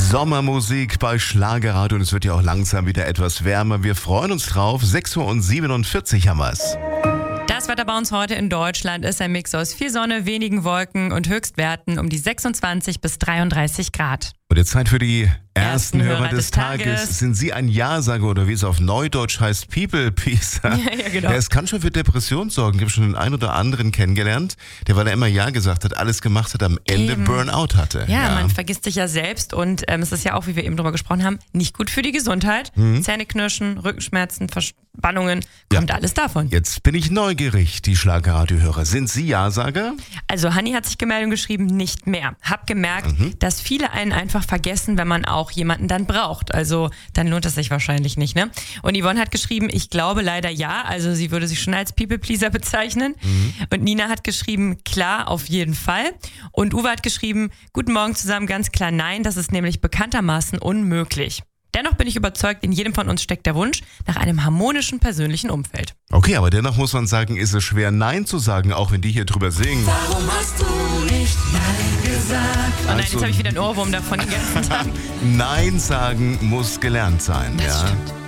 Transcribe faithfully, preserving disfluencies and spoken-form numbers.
Sommermusik bei Schlagerradio und es wird ja auch langsam wieder etwas wärmer. Wir freuen uns drauf. sechs Uhr siebenundvierzig haben wir es. Das Wetter bei uns heute in Deutschland ist ein Mix aus viel Sonne, wenigen Wolken und Höchstwerten um die sechsundzwanzig bis dreiunddreißig Grad. Und jetzt Zeit für die ersten, ersten Hörer, Hörer des, des Tages. Tages. Sind Sie ein Ja-Sager oder wie es auf Neudeutsch heißt, People-Pleaser? Ja, ja, genau. Ja, es kann schon für Depressionen sorgen. Ich habe schon den einen oder anderen kennengelernt, der, weil er immer Ja gesagt hat, alles gemacht hat, am Ende Eben. Burnout hatte. Ja, ja, man vergisst sich ja selbst und ähm, es ist ja auch, wie wir eben drüber gesprochen haben, nicht gut für die Gesundheit. Mhm. Zähneknirschen, Rückenschmerzen, Verspannungen, kommt ja alles davon. Jetzt bin ich neugierig, die Schlagerradio-Hörer. Sind Sie Ja-Sager? Also Hanni hat sich gemeldet und geschrieben, nicht mehr. Hab gemerkt, mhm. dass viele einen einfach vergessen, wenn man auch jemanden dann braucht. Also dann lohnt es sich wahrscheinlich nicht, ne? Und Yvonne hat geschrieben, ich glaube leider ja. Also sie würde sich schon als People-Pleaser bezeichnen. Mhm. Und Nina hat geschrieben, klar, auf jeden Fall. Und Uwe hat geschrieben, guten Morgen zusammen, ganz klar nein. Das ist nämlich bekanntermaßen unmöglich. Dennoch bin ich überzeugt, in jedem von uns steckt der Wunsch nach einem harmonischen persönlichen Umfeld. Okay, aber dennoch muss man sagen, ist es schwer, Nein zu sagen, auch wenn die hier drüber singen. Warum hast du nicht Nein gesagt? Oh nein, Also- jetzt habe ich wieder einen Ohrwurm davon den ganzen Tag. Nein sagen muss gelernt sein. Das ja. stimmt.